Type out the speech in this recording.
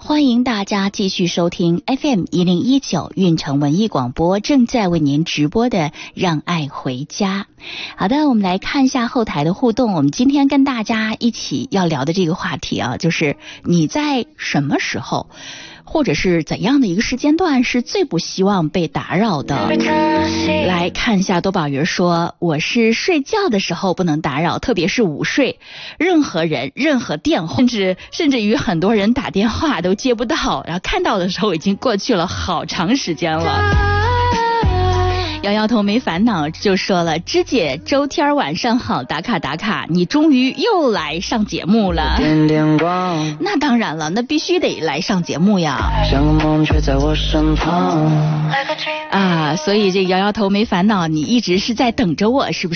欢迎大家继续收听 FM1019 运城文艺广播正在为您直播的让爱回家。好的，我们来看一下后台的互动。我们今天跟大家一起要聊的这个话题啊，就是你在什么时候或者是怎样的一个时间段是最不希望被打扰的。来看一下多宝鱼说，我是睡觉的时候不能打扰，特别是午睡，任何人任何电话甚至于很多人打电话都接不到，然后看到的时候已经过去了好长时间了。摇摇头没烦恼就说了，芝姐周天晚上好，打卡打卡，你终于又来上节目了。那当然了，那必须得来上节目呀。像个梦却在我身旁啊，所以这摇摇头没烦恼，你一直是在等着我是不